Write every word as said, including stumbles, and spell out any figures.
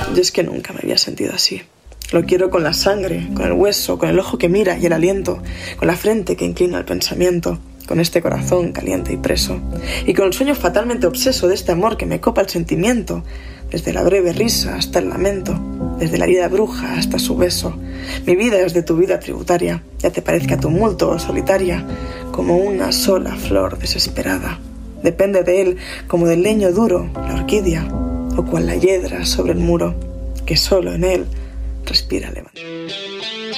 Yo es que nunca me había sentido así. Lo quiero con la sangre, con el hueso, con el ojo que mira y el aliento, con la frente que inclina el pensamiento, con este corazón caliente y preso, y con el sueño fatalmente obseso de este amor que me copa el sentimiento, desde la breve risa hasta el lamento, desde la herida bruja hasta su beso. Mi vida es de tu vida tributaria, ya te parezca tumulto o solitaria, como una sola flor desesperada. Depende de él como del leño duro, la orquídea, o cual la hiedra sobre el muro, que solo en él respira levanta.